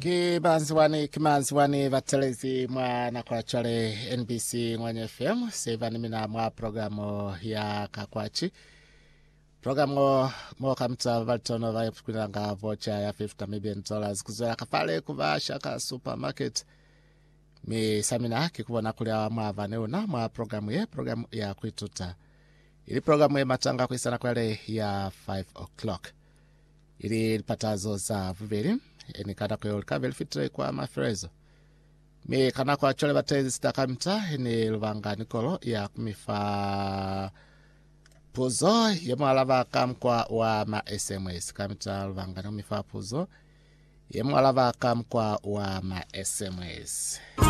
Kimanziwani vatelezi mwana kwa chale NBC Ngwanya FM. Sevani mina mwa programu ya kakwachi. Programu mwaka mta valtono vaya pukunanga vocha ya $50 million. Kuzoya kafale kuvasha ka supermarket. Mi samina kikuwa kulia mwa vaneuna mwa programu ya kuituta. Ili programu ya matanga kuisana kwele ya 5 o'clock. Ili patazo za viveri. Ni kada kwa yolika velfitre kwa mafrezo. Mi kana kwa chole batezi sitakamta. Ni luvanga nikolo ya kumifa puzo. Yemu alava kamkwa wa ma SMS. Kamita luvanga ni kumifa puzo. Yemu alava kamkwa wa ma SMS.